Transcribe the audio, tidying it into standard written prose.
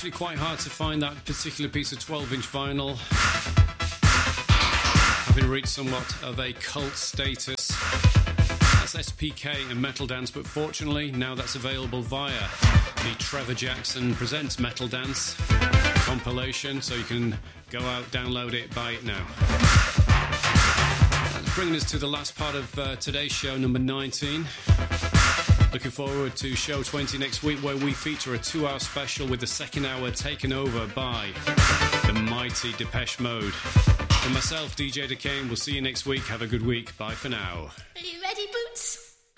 actually quite hard to find that particular piece of 12-inch vinyl. Having reached somewhat of a cult status. That's SPK and Metal Dance, but fortunately now that's available via the Trevor Jackson Presents Metal Dance compilation, so you can go out, download it, buy it now. That's bringing us to the last part of today's show, number 19. Looking forward to show 20 next week, where we feature a 2-hour special with the second hour taken over by the mighty Depeche Mode. For myself, DJ Decane, we'll see you next week. Have a good week. Bye for now. Are you ready?